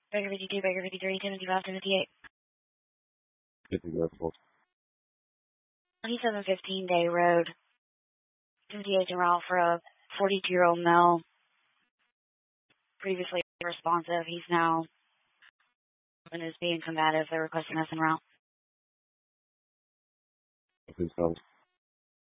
Baker 52, Baker 53, Timothy 5, Timothy 8. 50 decibels. 2715 Day Road. Timothy 8 en route for a 42-year-old male. Previously responsive. He's now and is being combative. They're requesting us en route. Please come.